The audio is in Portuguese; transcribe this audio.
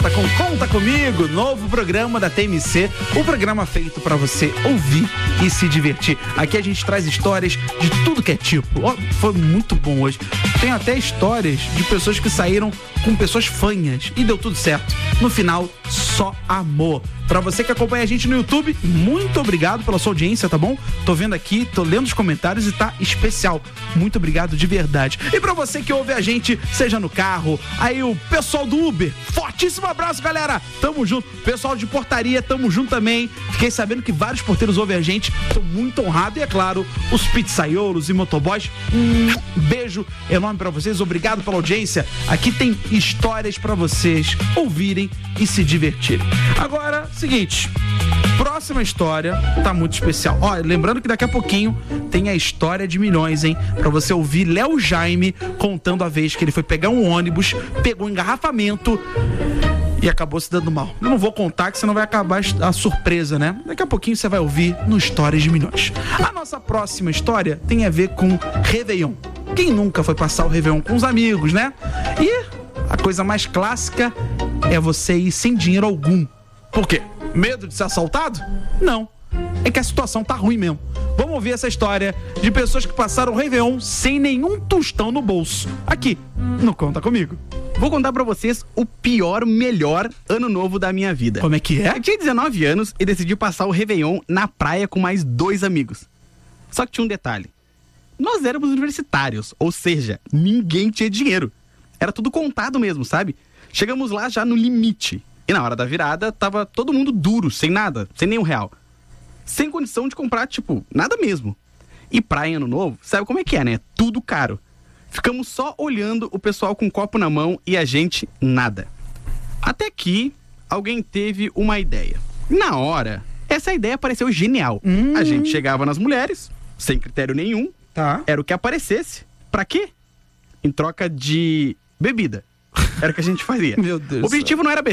volta com Conta Comigo, novo programa da TMC, o programa feito pra você ouvir e se divertir. Aqui a gente traz histórias de tudo que é tipo. Ó, foi muito bom hoje. Tem até histórias de pessoas que saíram com pessoas fanhas e deu tudo certo. No final, só amor. Pra você que acompanha a gente no YouTube, muito obrigado pela sua audiência, tá bom? Tô vendo aqui, tô lendo os comentários e tá especial. Muito obrigado de verdade. E pra você que ouve a gente, seja no carro, aí o pessoal do Uber, fortíssimo abraço, galera! Tamo junto. Pessoal de portaria, tamo junto também. Fiquei sabendo que vários porteiros ouvem a gente. Tô muito honrado. E é claro, os pizzaiolos e motoboys, beijo enorme pra vocês. Obrigado pela audiência. Aqui tem histórias pra vocês ouvirem e se divertirem. Agora, seguinte, próxima história tá muito especial. Ó, lembrando que daqui a pouquinho tem a história de milhões, hein? Pra você ouvir Léo Jaime contando a vez que ele foi pegar um ônibus, pegou um engarrafamento e acabou se dando mal. Eu não vou contar, que senão vai acabar a surpresa, né? Daqui a pouquinho você vai ouvir no Histórias de Milhões. A nossa próxima história tem a ver com Réveillon. Quem nunca foi passar o Réveillon com os amigos, né? E a coisa mais clássica é você ir sem dinheiro algum. Por quê? Medo de ser assaltado? Não. É que a situação tá ruim mesmo. Vamos ouvir essa história de pessoas que passaram o Réveillon sem nenhum tostão no bolso. Aqui, no Conta Comigo. Vou contar pra vocês o melhor ano novo da minha vida. Como é que é? Eu tinha 19 anos e decidi passar o Réveillon na praia com mais 2 amigos. Só que tinha um detalhe. Nós éramos universitários, ou seja, ninguém tinha dinheiro. Era tudo contado mesmo, sabe? Chegamos lá já no limite. E na hora da virada, tava todo mundo duro, sem nada, sem nenhum real. Sem condição de comprar, nada mesmo. E praia em ano novo, sabe como é que é, né? Tudo caro. Ficamos só olhando o pessoal com um copo na mão e a gente nada. Até que alguém teve uma ideia. Na hora, essa ideia pareceu genial. A gente chegava nas mulheres, sem critério nenhum. Tá. Era o que aparecesse. Pra quê? Em troca de bebida. Era o que a gente fazia. Meu Deus. O objetivo não era